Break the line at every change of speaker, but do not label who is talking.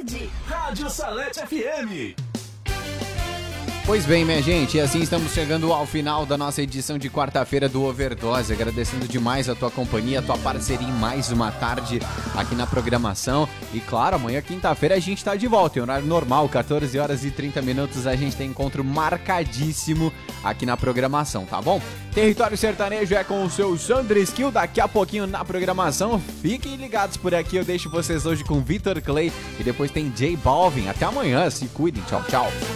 tarde.
Rádio Salete FM.
Pois bem, minha gente, e assim estamos chegando ao final da nossa edição de quarta-feira do Overdose, agradecendo demais a tua companhia, a tua parceria em mais uma tarde aqui na programação. E claro, amanhã, quinta-feira, a gente tá de volta em horário normal, 14 horas e 30 minutos, a gente tem encontro marcadíssimo aqui na programação, tá bom? Território Sertanejo é com o seu Sandro Skill, daqui a pouquinho na programação. Fiquem ligados por aqui, eu deixo vocês hoje com Vitor Clay e depois tem J Balvin. Até amanhã, se cuidem, tchau, tchau.